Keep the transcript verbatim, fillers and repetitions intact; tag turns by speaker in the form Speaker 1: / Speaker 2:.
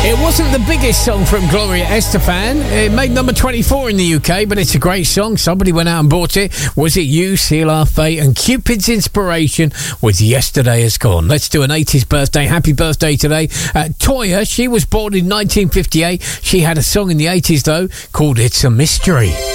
Speaker 1: It wasn't the biggest song from Gloria Estefan. It made number twenty-four in the U K, but it's a great song. Somebody went out and bought it. Was It You, Seal Our Fate, and Cupid's inspiration was Yesterday Has Gone. Let's do an eighties birthday. Happy birthday today. Uh, Toya, she was born in nineteen fifty-eight. She had a song in the eighties, though, called It's a Mystery.